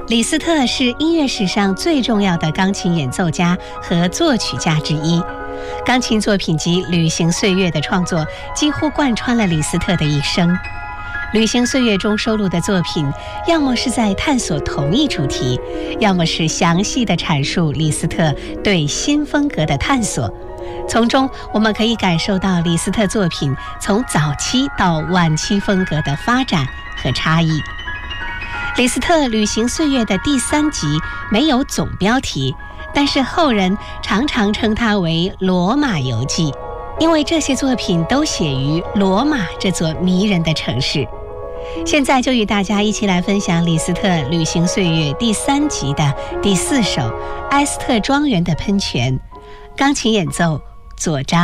李斯特是音乐史上最重要的钢琴演奏家和作曲家之一。钢琴作品集《旅行岁月》的创作几乎贯穿了李斯特的一生。《旅行岁月》中收录的作品，要么是在探索同一主题，要么是详细地阐述李斯特对新风格的探索。从中我们可以感受到李斯特作品从早期到晚期风格的发展和差异。李斯特《旅行岁月》的第3集没有总标题，但是后人常常称它为《罗马游记》，因为这些作品都写于罗马这座迷人的城市。现在就与大家一起来分享李斯特《旅行岁月》第3集的第4首《埃斯特庄园的喷泉》，钢琴演奏左章。